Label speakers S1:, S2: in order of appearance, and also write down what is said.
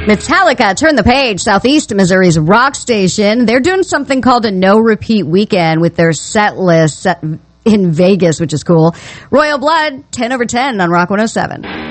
S1: Metallica, turn the page. Southeast Missouri's rock station. They're doing something called a no-repeat weekend with their set list set in Vegas, which is cool. Royal Blood, 10 over 10 on Rock 107.